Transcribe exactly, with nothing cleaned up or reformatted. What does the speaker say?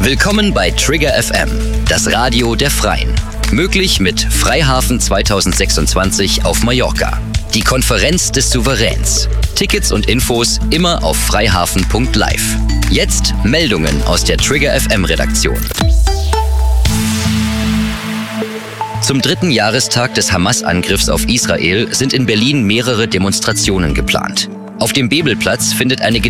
Willkommen bei Trigger F M, das Radio der Freien. Möglich mit Freihafen zweitausendsechsundzwanzig auf Mallorca. Die Konferenz des Souveräns. Tickets und Infos immer auf freihafen punkt live. Jetzt Meldungen aus der Trigger F M-Redaktion. Zum dritten Jahrestag des Hamas-Angriffs auf Israel sind in Berlin mehrere Demonstrationen geplant. Auf dem Bebelplatz findet eine